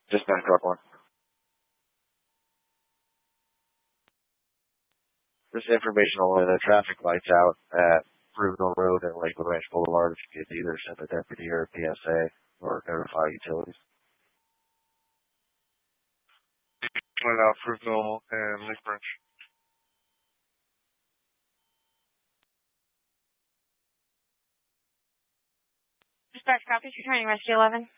Dispatch truck 1. This information only, the traffic lights out at Fruitville Road and Lakewood Ranch Boulevard. If you could either send a deputy or a PSA or notify utilities. Point out Fruitville and Lakewood Ranch. Dispatch copies, returning rescue 11.